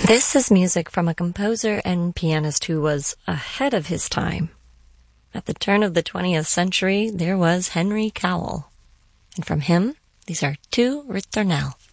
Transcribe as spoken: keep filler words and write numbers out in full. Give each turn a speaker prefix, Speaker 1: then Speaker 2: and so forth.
Speaker 1: This is music from a composer and pianist who was ahead of his time. At the turn of the twentieth century, there was Henry Cowell. And from him, these are two Ritornelle.